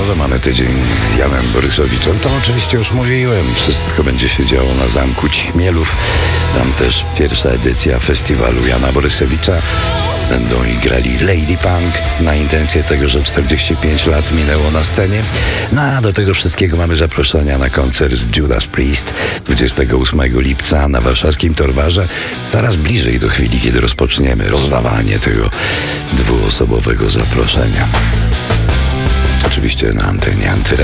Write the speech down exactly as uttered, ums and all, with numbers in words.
że mamy tydzień z Janem Borysowiczem, to oczywiście już mówiłem. Wszystko będzie się działo na Zamku Ćmielów. Tam też pierwsza edycja festiwalu Jana Borysewicza. Będą i grali Lady Punk na intencję tego, że czterdzieści pięć lat minęło na scenie. No a do tego wszystkiego mamy zaproszenia na koncert z Judas Priest dwudziestego ósmego lipca na warszawskim Torwarze. Coraz bliżej do chwili, kiedy rozpoczniemy rozdawanie tego dwuosobowego zaproszenia. Oczywiście na antenie Antyradia.